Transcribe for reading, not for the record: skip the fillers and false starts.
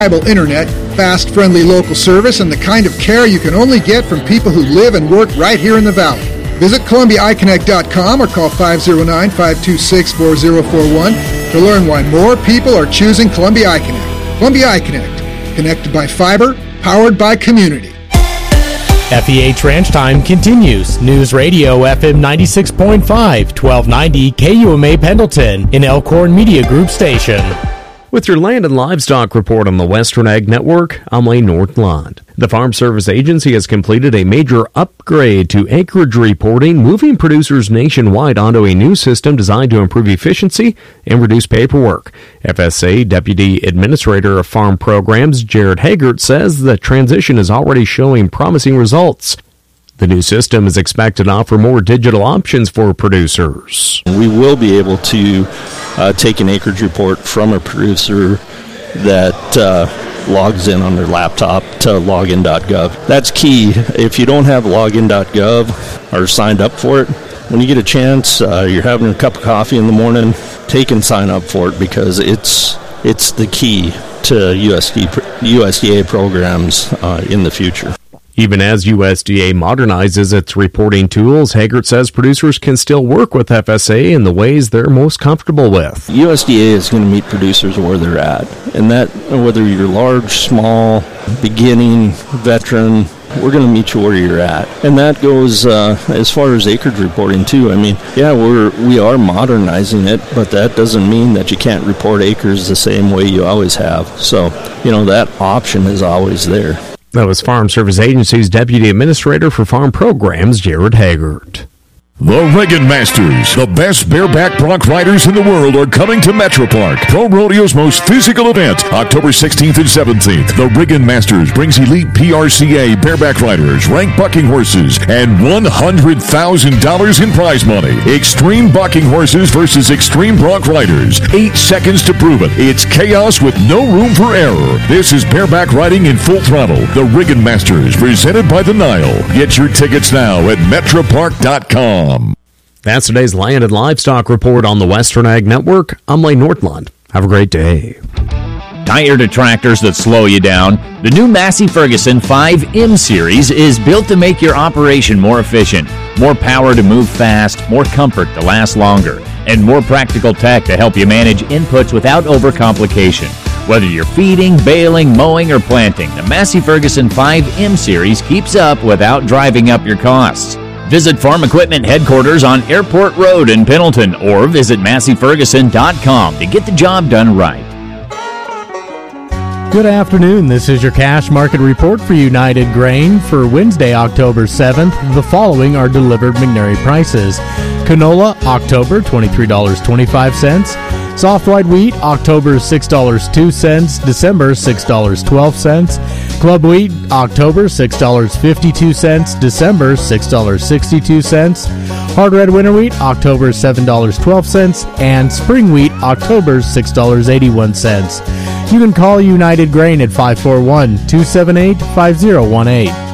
reliable internet, fast, friendly local service, and the kind of care you can only get from people who live and work right here in the Valley. Visit ColumbiaIConnect.com or call 509-526-4041 to learn why more people are choosing Columbia iConnect. Columbia iConnect, connected by fiber, powered by community. FEH Ranch Time continues. News Radio FM 96.5, 1290 KUMA Pendleton, an Elkhorn Media Group station. With your land and livestock report on the Western Ag Network, I'm Lane Northland. The Farm Service Agency has completed a major upgrade to acreage reporting, moving producers nationwide onto a new system designed to improve efficiency and reduce paperwork. FSA Deputy Administrator of Farm Programs Jared Haggart says the transition is already showing promising results. The new system is expected to offer more digital options for producers. We will be able to take an acreage report from a producer that logs in on their laptop to login.gov. That's key. If you don't have login.gov or signed up for it, when you get a chance, you're having a cup of coffee in the morning, take and sign up for it, because it's the key to USDA programs in the future. Even as USDA modernizes its reporting tools, Haggart says producers can still work with FSA in the ways they're most comfortable with. USDA is going to meet producers where they're at, and that whether you're large, small, beginning, veteran, we're going to meet you where you're at. And that goes as far as acreage reporting too. I mean, yeah, we are modernizing it, but that doesn't mean that you can't report acres the same way you always have. So, that option is always there. That was Farm Service Agency's Deputy Administrator for Farm Programs, Jared Haggart. The Riggin Masters, the best bareback bronc riders in the world, are coming to Metro Park, Pro Rodeo's most physical event, October 16th and 17th. The Riggin Masters brings elite PRCA bareback riders, ranked bucking horses, and $100,000 in prize money. Extreme bucking horses versus extreme bronc riders. 8 seconds to prove it. It's chaos with no room for error. This is bareback riding in full throttle. The Riggin Masters, presented by the Nile. Get your tickets now at metropark.com. That's today's Land and Livestock Report on the Western Ag Network. I'm Lane Northland. Have a great day. Tired of tractors that slow you down? The new Massey Ferguson 5M Series is built to make your operation more efficient. More power to move fast, more comfort to last longer, and more practical tech to help you manage inputs without overcomplication. Whether you're feeding, baling, mowing, or planting, the Massey Ferguson 5M Series keeps up without driving up your costs. Visit Farm Equipment Headquarters on Airport Road in Pendleton or visit MasseyFerguson.com to get the job done right. Good afternoon. This is your cash market report for United Grain for Wednesday, October 7th. The following are delivered McNary prices. Canola, October, $23.25. Soft white wheat, October, $6.02. December, $6.12. Club wheat, October, $6.52. December, $6.62. Hard red winter wheat, October, $7.12. And spring wheat, October, $6.81. You can call United Grain at 541-278-5018.